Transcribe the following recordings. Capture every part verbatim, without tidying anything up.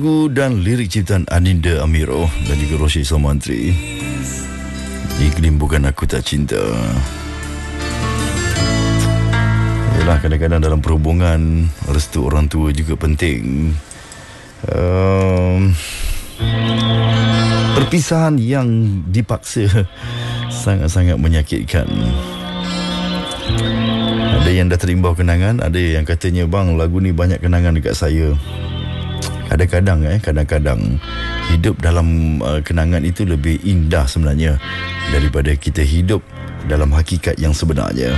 Lagu dan lirik ciptaan Aninda Amiro dan juga Rosyid Salmantri. Iklim bukan aku tak cinta. Yalah, kadang-kadang dalam perhubungan restu orang tua juga penting. um, Perpisahan yang dipaksa sangat-sangat menyakitkan. Ada yang dah terimbau kenangan, ada yang katanya, bang, lagu ni banyak kenangan dekat saya. Kadang-kadang eh, kadang-kadang hidup dalam uh, kenangan itu lebih indah sebenarnya daripada kita hidup dalam hakikat yang sebenarnya.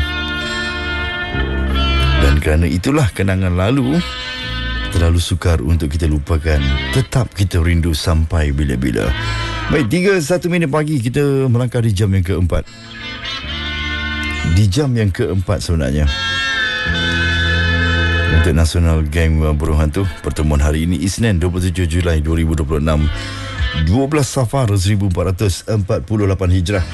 Dan kerana itulah kenangan lalu terlalu sukar untuk kita lupakan. Tetap kita rindu sampai bila-bila. Baik, tiga puluh satu minit pagi, kita melangkah di jam yang keempat. Di jam yang keempat sebenarnya untuk Nasional Geng Burung Hantu. Pertemuan hari ini Isnin dua puluh tujuh Julai dua ribu dua puluh enam, dua belas Safar seribu empat ratus empat puluh lapan Hijrah.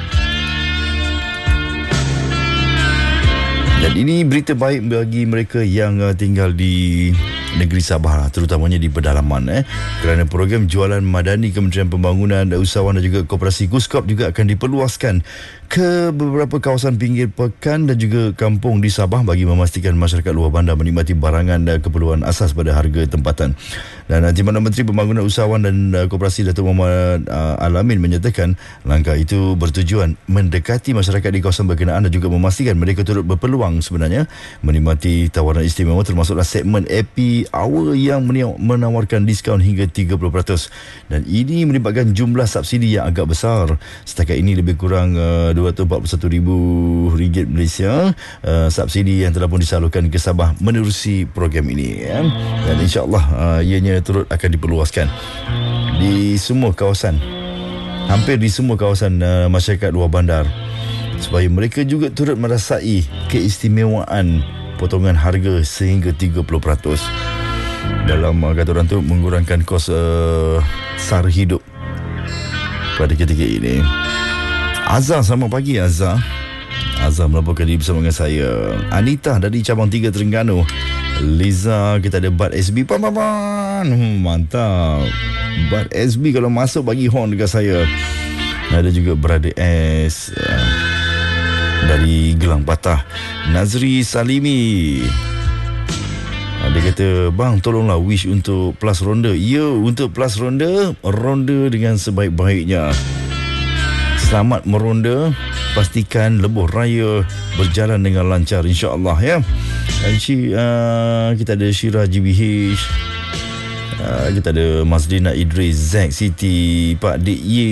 Dan ini berita baik bagi mereka yang uh, tinggal di negeri Sabah, terutamanya di pedalaman eh. Kerana program jualan madani Kementerian Pembangunan Usahawan dan juga Koperasi KUSKOP juga akan diperluaskan ke beberapa kawasan pinggir pekan dan juga kampung di Sabah bagi memastikan masyarakat luar bandar menikmati barangan dan keperluan asas pada harga tempatan. Dan uh, di mana Menteri Pembangunan Usahawan dan uh, Koperasi Datuk Muhammad uh, Al-Amin menyatakan langkah itu bertujuan mendekati masyarakat di kawasan berkenaan dan juga memastikan mereka turut berpeluang sebenarnya menikmati tawaran istimewa, termasuklah segmen Happy Hour yang menawarkan diskaun hingga tiga puluh peratus. Dan ini melibatkan jumlah subsidi yang agak besar. Setakat ini lebih kurang uh, dua ratus empat puluh satu ribu ringgit Malaysia uh, subsidi yang telah pun disalurkan ke Sabah menerusi program ini ya. Dan insyaAllah uh, ianya turut akan diperluaskan di semua kawasan, hampir di semua kawasan uh, masyarakat luar bandar, supaya mereka juga turut merasai keistimewaan potongan harga sehingga tiga puluh peratus. Dalam uh, kata orang tu, mengurangkan kos uh, sara hidup pada ketika ini. Azhar, selamat pagi Azhar. Azhar melaporkan diri bersama dengan saya. Anita dari cabang tiga Terengganu. Liza, kita ada Bad S B. Pan, pan, pan. Hmm, mantap. Bad S B kalau masuk bagi horn dekat saya. Ada juga Brother S uh, dari Gelang Patah. Nazri Salimi, dia kata, bang, tolonglah wish untuk plus ronda. Ya, untuk plus ronda, ronda dengan sebaik-baiknya. Selamat meronda, pastikan lebuh raya berjalan dengan lancar insya-Allah ya. Ci, uh, kita ada Syira G B H, uh, kita ada Mas Dina Idris, Zack City, Pak Dik Ye,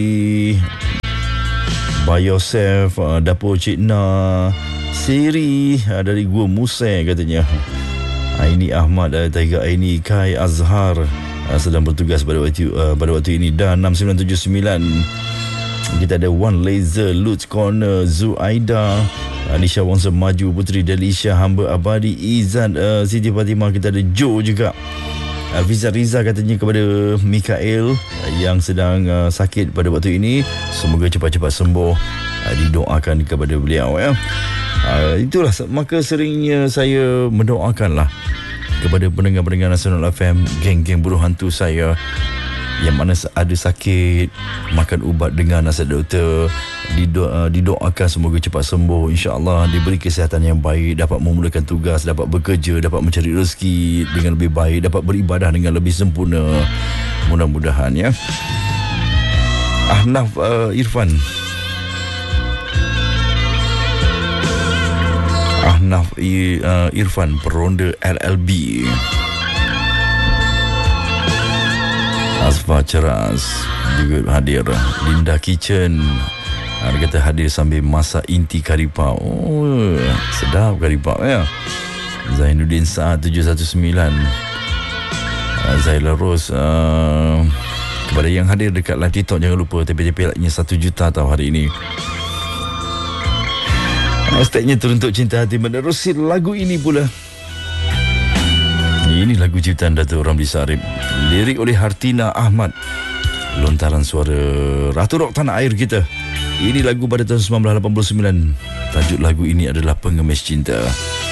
By Yourself, uh, Dapur Cik Na, Seri uh, dari Gua Musai katanya. Aini Ahmad, uh, Taiga Aini, Kai Azhar uh, sedang bertugas pada waktu uh, pada waktu ini. Dan enam sembilan tujuh sembilan kita ada One Laser, Lutz Corner, Zuaida, Anisha Wongsa Maju, Putri Delisha, Hamba Abadi, Izan, uh, Siti Fatimah. Kita ada Joe juga. uh, Fiza Riza katanya kepada Mikael uh, yang sedang uh, sakit pada waktu ini, semoga cepat-cepat sembuh. uh, Didoakan kepada beliau ya. uh, Itulah maka seringnya saya mendoakanlah kepada pendengar-pendengar Nasional F M, geng-geng Burung Hantu saya yang mana ada sakit, makan ubat dengan nasihat doktor, dido- didoakan semoga cepat sembuh insya-Allah, diberi kesihatan yang baik, dapat memulakan tugas, dapat bekerja, dapat mencari rezeki dengan lebih baik, dapat beribadah dengan lebih sempurna, mudah-mudahan ya. Ahnaf uh, Irfan Ahnaf uh, Irfan peronda L L B. Asfa Ceras juga hadir. Linda Kitchen, dia kata hadir sambil masak inti karipap. Oh, sedap karipap ya. Zainuddin Saad tujuh satu sembilan, Zaila Rose, uh, kepada yang hadir dekat live TikTok, jangan lupa T P T P like-nya satu juta tau hari ini. Hashtagnya teruntuk cinta hati menerusi lagu ini pula. Ini lagu ciptaan Datuk Ramli Sarip, lirik oleh Hartina Ahmad, lontaran suara Ratu Rock tanah air kita. Ini lagu pada tahun sembilan belas lapan puluh sembilan. Tajuk lagu ini adalah Pengemis Cinta.